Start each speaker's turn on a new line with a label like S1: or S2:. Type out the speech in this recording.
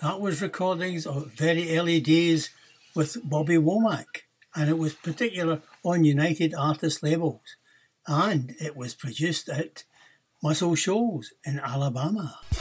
S1: That was recordings of very early days with Bobby Womack, and it was particular on United Artists labels, and it was produced at Muscle Shoals in Alabama.